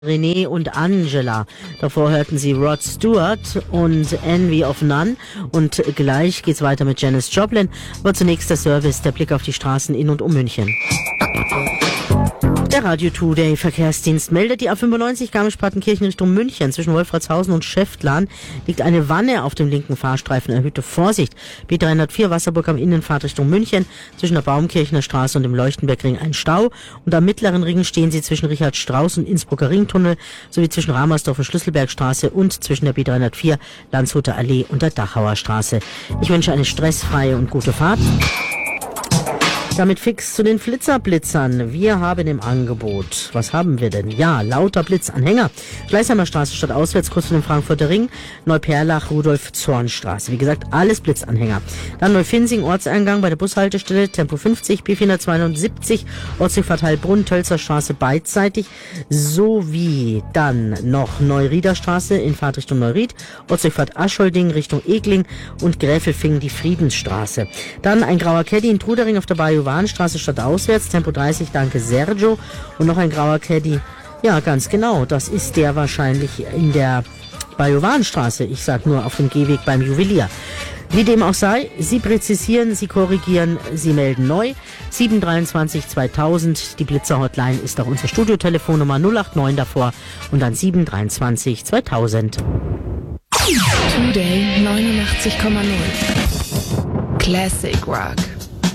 René und Angela. Davor hörten Sie Rod Stewart und Envy of None. Und gleich geht's weiter mit Janis Joplin. Aber zunächst der Service, der Blick auf die Straßen in und um München. Der Radio Today Verkehrsdienst meldet, die A95 Garmisch-Partenkirchen Richtung München. Zwischen Wolfratshausen und Schäftlarn liegt eine Wanne auf dem linken Fahrstreifen. Erhöhte Vorsicht. B304 Wasserburg am Innenfahrt Richtung München. Zwischen der Baumkirchener Straße und dem Leuchtenbergring ein Stau. Und am mittleren Ring stehen Sie zwischen Richard Strauss und Innsbrucker Ringtunnel sowie zwischen Ramersdorf und Schlüsselbergstraße und zwischen der B304 Landshuter Allee und der Dachauer Straße. Ich wünsche eine stressfreie und gute Fahrt. Damit fix zu den Flitzerblitzern. Wir haben im Angebot, was haben wir denn? Ja, lauter Blitzanhänger. Schleißheimer Straße statt auswärts, kurz vor dem Frankfurter Ring. Neuperlach, Rudolf-Zorn-Straße. Wie gesagt, alles Blitzanhänger. Dann Neufinsing, Ortseingang bei der Bushaltestelle, Tempo 50, B472, Ortsdurchfahrt Heilbrunn, Tölzer Straße beidseitig. Sowie dann noch Neurieder Straße in Fahrtrichtung Neuried, Ortsdurchfahrt Aschholding Richtung Egling und Gräfelfingen die Friedensstraße. Dann ein grauer Caddy in Trudering auf der Bajowanstraße statt auswärts, Tempo 30, danke Sergio. Und noch ein grauer Caddy. Ja, ganz genau, das ist der wahrscheinlich in der Bajowanstraße. Ich sag nur auf dem Gehweg beim Juwelier. Wie dem auch sei, Sie präzisieren, Sie korrigieren, Sie melden neu. 723 2000, die Blitzer-Hotline ist auch unsere Studiotelefonnummer 089 davor und dann 723 2000. Today 89,0 Classic Rock.